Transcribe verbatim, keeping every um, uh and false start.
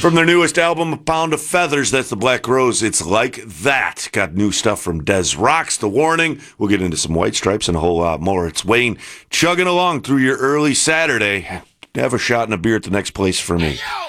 From their newest album, A Pound of Feathers, that's the Black Rose. It's Like That. Got new stuff from Des Rocks, The Warning. We'll get into some White Stripes and a whole lot more. It's Wayne chugging along through your early Saturday. Have a shot and a beer at the next place for me. Hey, yo!